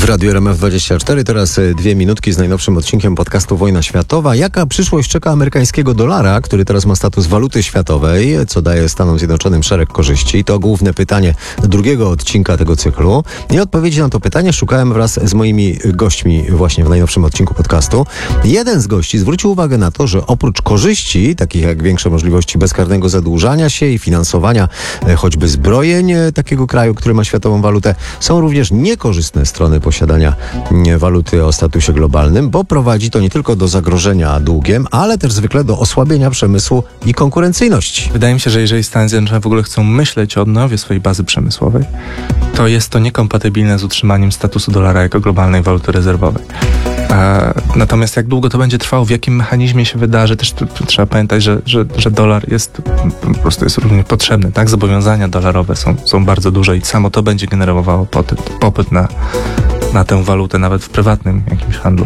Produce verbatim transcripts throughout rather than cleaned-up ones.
W Radiu R M F dwadzieścia cztery teraz dwie minutki z najnowszym odcinkiem podcastu Wojna Światowa. Jaka przyszłość czeka amerykańskiego dolara, który teraz ma status waluty światowej, co daje Stanom Zjednoczonym szereg korzyści? To główne pytanie drugiego odcinka tego cyklu. I odpowiedzi na to pytanie szukałem wraz z moimi gośćmi właśnie w najnowszym odcinku podcastu. Jeden z gości zwrócił uwagę na to, że oprócz korzyści, takich jak większe możliwości bezkarnego zadłużania się i finansowania choćby zbrojeń takiego kraju, który ma światową walutę, są również niekorzystne strony posiadania waluty o statusie globalnym, bo prowadzi to nie tylko do zagrożenia długiem, ale też zwykle do osłabienia przemysłu i konkurencyjności. Wydaje mi się, że jeżeli Stany Zjednoczone w ogóle chcą myśleć o odnowie swojej bazy przemysłowej, to jest to niekompatybilne z utrzymaniem statusu dolara jako globalnej waluty rezerwowej. E, natomiast jak długo to będzie trwało, w jakim mechanizmie się wydarzy, też tu, tu trzeba pamiętać, że, że, że dolar jest po prostu jest również potrzebny, tak? Zobowiązania dolarowe są, są bardzo duże i samo to będzie generowało popyt, popyt na na tę walutę, nawet w prywatnym jakimś handlu.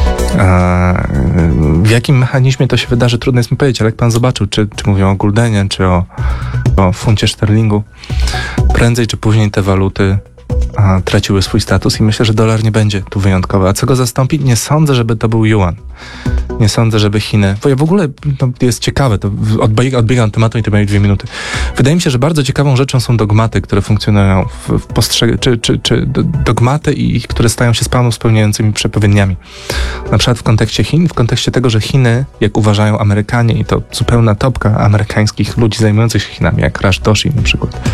E, w jakim mechanizmie to się wydarzy, trudno jest mi powiedzieć, ale jak pan zobaczył, czy, czy mówią o guldenie, czy o, o funcie sterlingu, prędzej czy później te waluty a, traciły swój status i myślę, że dolar nie będzie tu wyjątkowy. A co go zastąpi? Nie sądzę, żeby to był yuan. Nie sądzę, żeby Chiny... Bo ja w ogóle to jest ciekawe, to odbiegam, odbiegam od tematu i to mają dwie minuty. Wydaje mi się, że bardzo ciekawą rzeczą są dogmaty, które funkcjonują w, w postrzeg... czy, czy, czy dogmaty, i które stają się sprawą spełniającymi przepowiedniami. Na przykład w kontekście Chin, w kontekście tego, że Chiny, jak uważają Amerykanie, i to zupełna topka amerykańskich ludzi zajmujących się Chinami, jak Rush Doshi na przykład,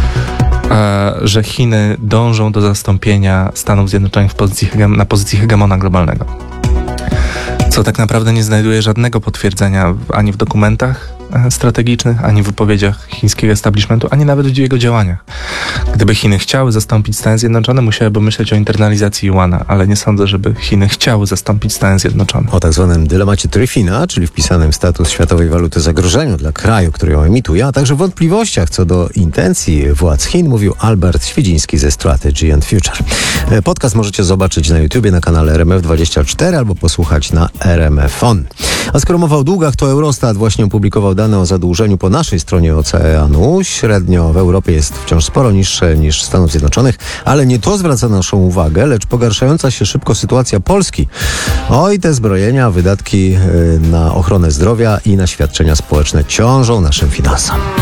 że Chiny dążą do zastąpienia Stanów Zjednoczonych w pozycji, na pozycji hegemona globalnego. Co tak naprawdę nie znajduje żadnego potwierdzenia ani w dokumentach strategicznych, ani w wypowiedziach chińskiego establishmentu, ani nawet w jego działaniach. Gdyby Chiny chciały zastąpić Stany Zjednoczone, musiałyby myśleć o internalizacji juana, ale nie sądzę, żeby Chiny chciały zastąpić Stany Zjednoczone. O tak zwanym dylemacie Tryfina, czyli wpisanym w status światowej waluty zagrożeniu dla kraju, który ją emituje, a także wątpliwościach co do intencji władz Chin, mówił Albert Świdziński ze Strategy and Future. Podcast możecie zobaczyć na YouTubie, na kanale R M F dwadzieścia cztery albo posłuchać na R M F On. A skoro mowa o długach, to Eurostat właśnie opublikował dane o zadłużeniu po naszej stronie oceanu. Średnio w Europie jest wciąż sporo niższe niż w Stanach Zjednoczonych, ale nie to zwraca naszą uwagę, lecz pogarszająca się szybko sytuacja Polski. Oj, te zbrojenia, wydatki na ochronę zdrowia i na świadczenia społeczne ciążą naszym finansom.